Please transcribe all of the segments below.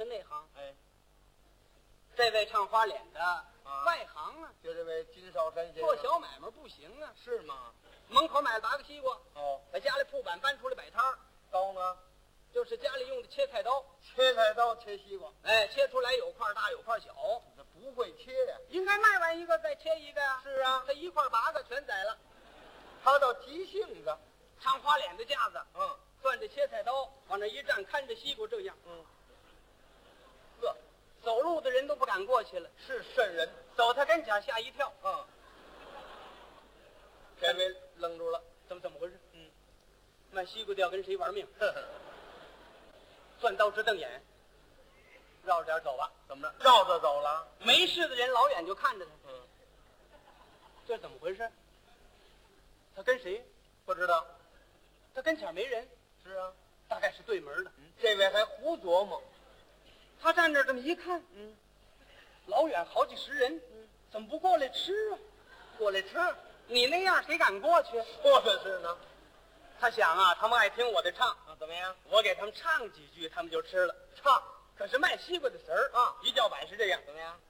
内行。 哎， 这位唱花脸的外行啊， 就这位金少山先生做小买卖不行啊。 是吗？ 门口买了8个西瓜， 哦， 把家里铺板搬出来摆摊儿， 刀呢？ 就是家里用的切菜刀。 切菜刀切西瓜， 哎，切出来有块大有块小， 这不会切呀。 应该卖完一个再切一个呀。 是啊， 他一块8个全宰了。 他倒急性子。 唱花脸的架子， 嗯， 攥着切菜刀往那一站，看着西瓜这样。 呵， 走路的人都不敢过去了， 是瘆人。 走他跟前吓一跳。 这位愣住了。 怎么回事？卖西瓜的要跟谁玩命？ 呵呵， 攥刀直瞪眼，绕着点走吧。 怎么着？绕着走了。 没事的人老远就看着他。这怎么回事？他跟谁？ 不知道。 他跟前没人。 是啊， 大概是对门的。 这位还胡琢磨。 他站这儿这么一看，老远好几十人，怎么不过来吃啊？ 过来吃。 你那样谁敢过去？ 或者是呢？ 他想啊，他们爱听我的唱， 怎么样？ 我给他们唱几句，他们就吃了。 唱。 可是卖西瓜的词儿一叫板是这样， 怎么样？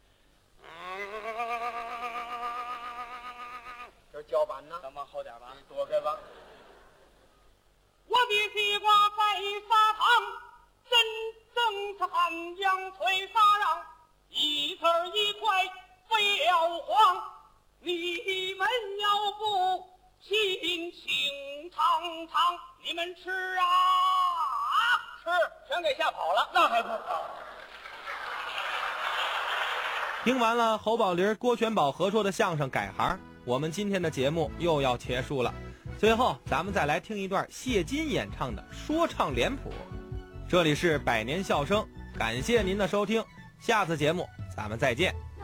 这叫板呢？ 咱往后点吧。 你躲开吧。 我的西瓜在砂糖，真正是汉阳催沙瓤，一字儿一块非要黄。你们要不信，请尝尝，你们吃啊！ 吃， 全给吓跑了， 那还不好？ 听完了侯宝林、郭全宝合说的相声《改行》，我们今天的节目又要结束了。最后，咱们再来听一段谢金演唱的说唱脸谱。这里是百年笑声，感谢您的收听，下次节目咱们再见。